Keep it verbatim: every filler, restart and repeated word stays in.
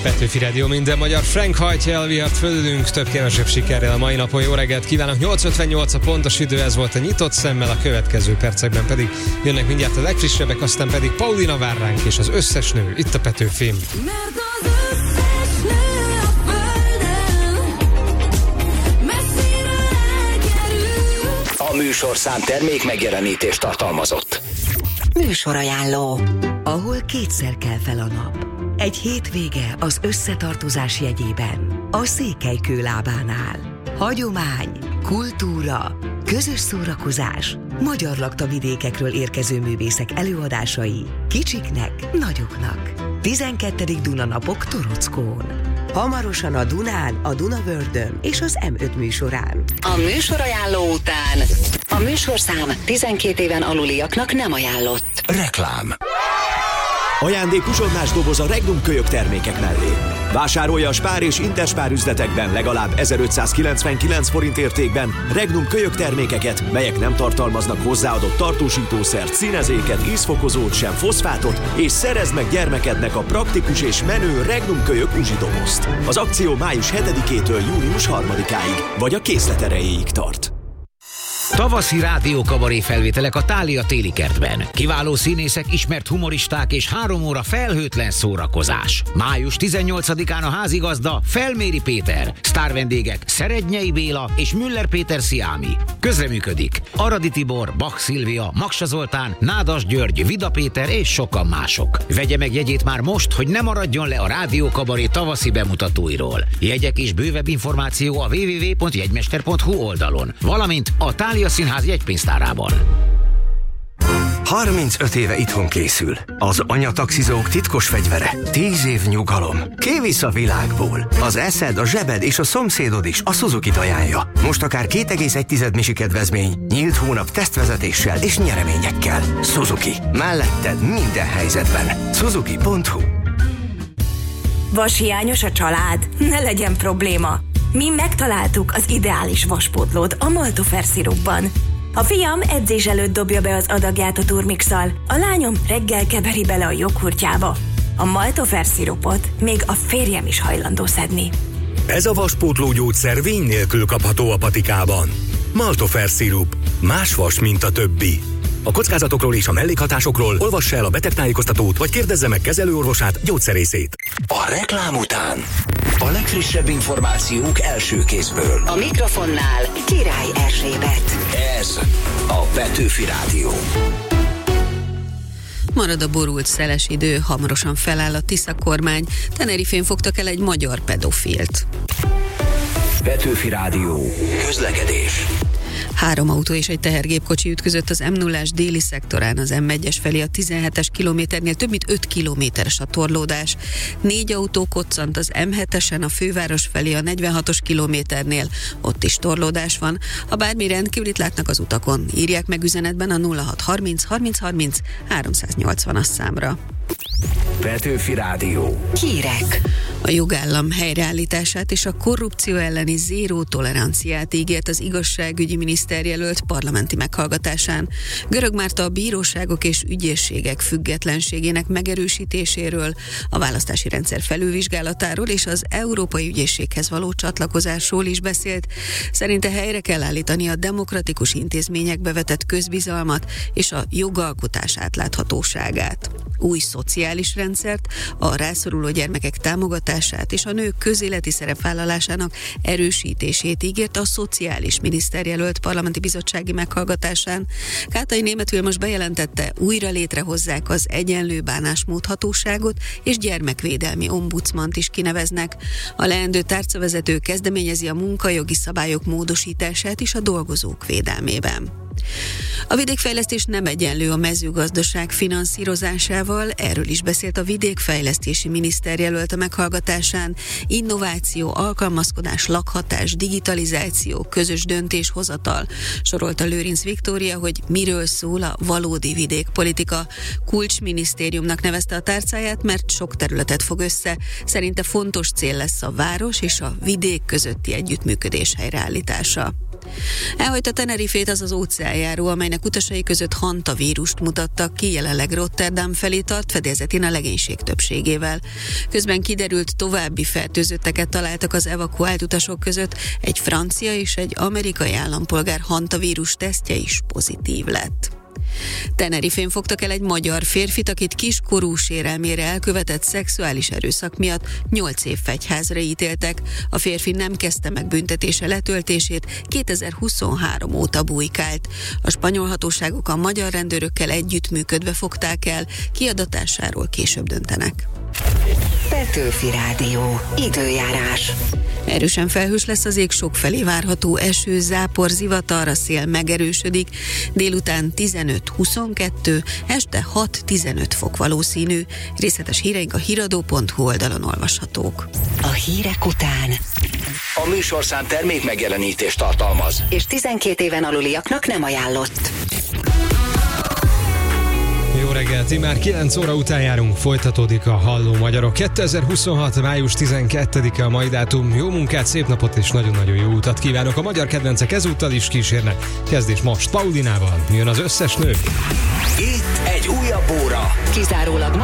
Petőfi Rádió minden magyar. Frank hajtja el vihart fölülünk, több kevesebb sikerrel a mai napon. Jó reggelt kívánok! nyolc ötvennyolc a pontos idő, ez volt a nyitott szemmel, a következő percekben pedig jönnek mindjárt a legfrissebbek, aztán pedig Paulina vár ránk és az összes nő itt a Petőfin. A műsorszám termék megjelenítést tartalmazott. Műsorajánló. Ahol kétszer kell fel a nap. Egy hétvége az összetartozás jegyében. A Székelykő lábánál. Hagyomány, kultúra, közös szórakozás, magyar laktavidékekről érkező művészek előadásai. Kicsiknek, nagyoknak. tizenkettedik Dunanapok Torockón. Hamarosan a Dunán, a Dunavördön és az em öt műsorán. A műsorajánló után a műsorszám tizenkét éven aluliaknak nem ajánlott. Reklám. Ajándék uzsonnás doboz a Regnum kölyök termékek mellé. Vásárolja a Spár és Interspár üzletekben legalább ezerötszázkilencvenkilenc forint értékben Regnum kölyök termékeket, melyek nem tartalmaznak hozzáadott tartósítószert, színezéket, ízfokozót, sem foszfátot, és szerezd meg gyermekednek a praktikus és menő Regnum kölyök uzsidobozt. Az akció május hetedikétől június harmadikáig, vagy a készlet erejéig tart. Tavaszi rádiókabaré felvételek a Thália téli kertben. Kiváló színészek, ismert humoristák és három óra felhőtlen szórakozás. május tizennyolcadikán a házigazda Felméri Péter, sztárvendégek Szerednyei Béla és Müller Péter Sziámi. Közreműködik Aradi Tibor, Bach Szilvia, Maksa Zoltán, Nádas György, Vida Péter és sokan mások. Vegye meg jegyét már most, hogy ne maradjon le a rádiókabaré tavaszi bemutatóiról. Jegyek és bővebb információ a double-u double-u double-u pont jegymester pont hu oldalon, valamint a Thália Színház jegypénztárában. harmincöt éve itthon készül. Az anyataxizók titkos fegyvere. tíz év nyugalom. Kivisz a világból. Az eszed, a zsebed és a szomszédod is a Suzuki-t ajánlja. Most akár két egész egy misi kedvezmény, nyílt hónap tesztvezetéssel és nyereményekkel. Suzuki. Melletted minden helyzetben. Suzuki pont hu. Vashiányos a család? Ne legyen probléma. Mi megtaláltuk az ideális vaspótlót a Maltofer szirupban. A fiam edzés előtt dobja be az adagját a turmixal, a lányom reggel keveri bele a joghurtjába. A Maltofer szirupot még a férjem is hajlandó szedni. Ez a vaspótló gyógyszer vény nélkül kapható a patikában. Maltofer szirup. Más vas, mint a többi. A kockázatokról és a mellékhatásokról olvassa el a betegtájékoztatót, vagy kérdezze meg kezelőorvosát, gyógyszerészét. A reklám után a legfrissebb információk első kézből. A mikrofonnál Király Erzsébet. Ez a Petőfi Rádió. Marad a borult szeles idő, hamarosan feláll a Tisza kormány, Tenerifén fogtak el egy magyar pedofilt. Petőfi Rádió. Közlekedés. Három autó és egy tehergépkocsi ütközött az em nullás déli szektorán, az em egyes felé a tizenhetes kilométernél, több mint öt kilométeres a torlódás. Négy autó koccant az em hetesen a főváros felé a negyvenhatos kilométernél, ott is torlódás van. Ha bármi rendkívülit látnak az utakon, írják meg üzenetben a nulla hat harminc harminc harminc háromszáznyolcvanas számra. Petőfi Rádió. Hírek. A jogállam helyreállítását és a korrupció elleni zéró toleranciát ígért az igazságügyi miniszter jelölt parlamenti meghallgatásán. Görög Márta a bíróságok és ügyészségek függetlenségének megerősítéséről, a választási rendszer felülvizsgálatáról és az Európai Ügyészséghez való csatlakozásról is beszélt. Szerinte helyre kell állítani a demokratikus intézményekbe vetett közbizalmat és a jogalkotás átláthatóságát. Új szociális rendszert, a rászoruló gyermekek támogatását és a nők közéleti szerepvállalásának erősítését ígért a szociális miniszterjelölt parlamenti bizottsági meghallgatásán. Kátai Németh Vilmos bejelentette, újra létrehozzák az egyenlő bánásmódhatóságot és gyermekvédelmi ombudsmant is kineveznek. A leendő tárcavezető kezdeményezi a munkajogi szabályok módosítását is a dolgozók védelmében. A vidékfejlesztés nem egyenlő a mezőgazdaság finanszírozásával, erről is beszélt a vidékfejlesztési miniszterjelölt a meghallgatásán. Innováció, alkalmazkodás, lakhatás, digitalizáció, közös döntéshozatal, sorolta Lőrinc Viktória, hogy miről szól a valódi vidékpolitika. Kulcsminisztériumnak nevezte a tárcáját, mert sok területet fog össze. Szerinte fontos cél lesz a város és a vidék közötti együttműködés helyreállítása. Elhagyta Tenerifét az az óceánjáró, amelynek utasai között hantavírust mutattak ki, jelenleg Rotterdam felé tart, fedélzetén a legénység többségével. Közben kiderült, további fertőzötteket találtak az evakuált utasok között, egy francia és egy amerikai állampolgár hantavírus tesztje is pozitív lett. Tenerifén fogtak el egy magyar férfit, akit kiskorú sérelmére elkövetett szexuális erőszak miatt nyolc év fegyházra ítéltek. A férfi nem kezdte meg büntetése letöltését, kétezer-huszonhárom óta bujkált. A spanyol hatóságok a magyar rendőrökkel együttműködve fogták el, kiadatásáról később döntenek. Petőfi Rádió. Időjárás. Erősen felhős lesz az ég, sokfelé várható eső, zápor, zivatar, a szél megerősödik, délután tizenöt-huszonkettő, este hat-tizenöt fok valószínű. Részletes híreink a híradó pont hu oldalon olvashatók. A hírek után A műsorszám termék megjelenítést tartalmaz, és tizenkét éven aluliaknak nem ajánlott. Jó reggelt, immár kilenc óra után járunk, folytatódik a Halló Magyarok. kétezer-huszonhat. május tizenkettedike a mai dátum. Jó munkát, szép napot és nagyon-nagyon jó utat kívánok. A magyar kedvencek ezúttal is kísérnek. Kezdés most Paulinával. Jön az összes nő. itt egy újabb óra. Kizárólag